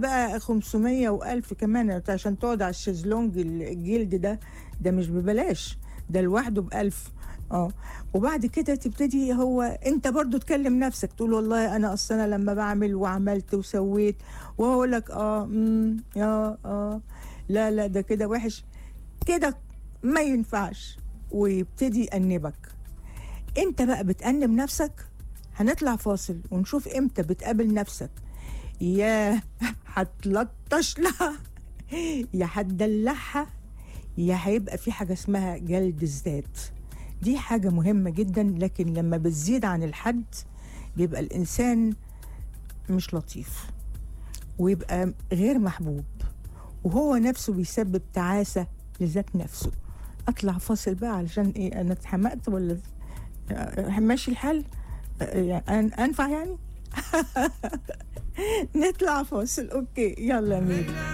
بقى 500 و1000 كمان عشان تقعد على الشезлونج الجلد ده مش ببلاش، ده لوحده ب1000. وبعد كده تبتدي انت برضو تكلم نفسك تقول والله انا اصلا لما بعمل وعملت وسويت، وهقول لك لا ده كده وحش، كده ما ينفعش، ويبتدي يأنبك. انت بقى بتأنب نفسك. هنطلع فاصل ونشوف امتى بتقابل نفسك يا هتلطش لها يا هتدلعها يا هيبقى في حاجة اسمها جلد الذات. دي حاجة مهمة جدا، لكن لما بتزيد عن الحد بيبقى الإنسان مش لطيف ويبقى غير محبوب، وهو نفسه بيسبب تعاسة لذات نفسه. أطلع فاصل بقى علشان إيه؟ أنا اتحمقت ولا ماشي الحال؟ أنفع يعني؟ نطلع فاصل. أوكي يلا مين.